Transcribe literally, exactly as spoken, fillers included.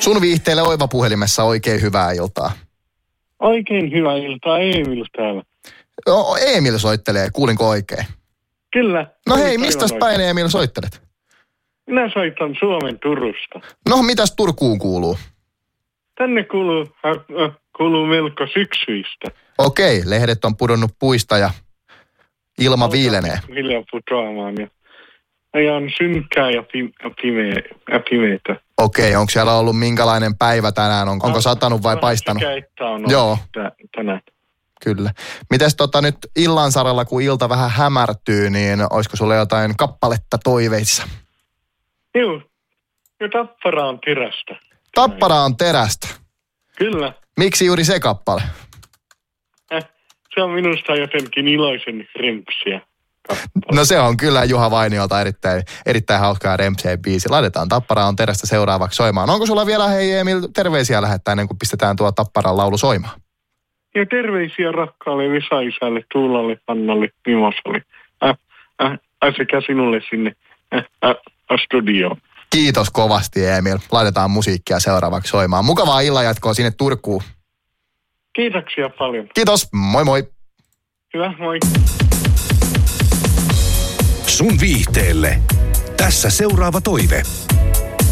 Sun viihteelle Oiva puhelimessa oikein hyvää iltaa. Oikein hyvää iltaa, Emil täällä. No, Emil soittelee, kuulinko oikein? Kyllä. No hei, mistä päin Emil soittelet? Minä soitan Suomen Turusta. No, mitäs Turkuun kuuluu? Tänne kuuluu, äh, kuuluu melko syksyistä. Okei, lehdet on pudonnut puista ja ilma Alkaa viilenee. Hiljaa putoamaan ja ajan synkkää ja pimeä, pimeitä. Okei, onko siellä ollut minkälainen päivä tänään? On, onko satanut vai paistanut? Sekä on ollut Joo. tänään. Kyllä. Mites tota nyt illan saralla, kun ilta vähän hämärtyy, niin olisiko sulle jotain kappaletta toiveissa? Joo. Ja Tappara on terästä. Tappara on terästä. Kyllä. Miksi juuri se kappale? Äh, se on minusta jotenkin iloisen rempsiä. No se on kyllä Juha Vainiolta erittäin, erittäin hauskaa rempseen biisi. Laitetaan Tappara on terästä seuraavaksi soimaan. Onko sulla vielä, hei Emil, terveisiä lähettää ennen kuin pistetään tuo Tapparan laulu soimaan? Ja terveisiä rakkaalle Vesa-isälle, Tuulalle, Annalle, Mimosalle. Äh, äh, äh, sekä sinulle sinne äh, äh, studioon. Kiitos kovasti Emil. Laitetaan musiikkia seuraavaksi soimaan. Mukavaa illanjatkoa sinne Turkuun. Kiitoksia paljon. Kiitos, moi moi. Hyvä, moi. Sun viihteelle. Tässä seuraava toive.